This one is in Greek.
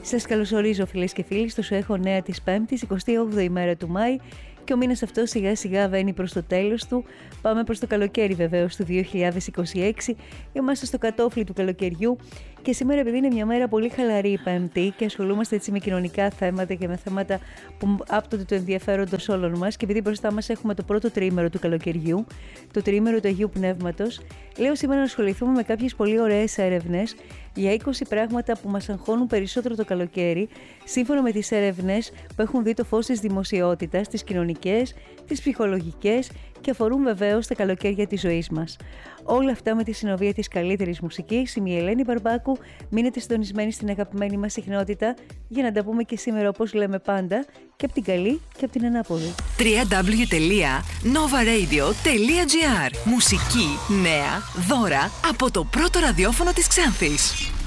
Σας καλωσορίζω φίλες και φίλοι στο Σου έχω νέα της 5ης, 28η ημέρα του Μάη, και ο μήνας αυτός σιγά σιγά βαίνει προς το τέλος του. Πάμε προς το καλοκαίρι βεβαίως του 2026, είμαστε στο κατόφλι του καλοκαιριού και σήμερα, επειδή είναι μια μέρα πολύ χαλαρή η Πέμπτη και ασχολούμαστε έτσι με κοινωνικά θέματα και με θέματα που άπτονται του ενδιαφέροντος όλων μας, και επειδή μπροστά μας έχουμε το πρώτο τριήμερο του καλοκαιριού, το τριήμερο του Αγίου Πνεύματος, λέω σήμερα να ασχοληθούμε με κάποιες πολύ ωραίες έρευνες για 20 πράγματα που μας αγχώνουν περισσότερο το καλοκαίρι, σύμφωνα με τις έρευνες που έχουν δει το φως της δημοσιότητας, τις κοινωνικές, τις ψυχολογικές, και αφορούν βεβαίως τα καλοκαίρια της ζωής μας. Όλα αυτά με τη συνοδεία της καλύτερης μουσικής. Είμαι η Ελένη Μπαρμπάκου. Μείνετε συντονισμένοι στην αγαπημένη μας συχνότητα για να τα πούμε και σήμερα, όπως λέμε πάντα, και από την καλή και από την ανάποδη. www.novaradio.gr. Μουσική, νέα, δώρα από το πρώτο ραδιόφωνο της Ξάνθης.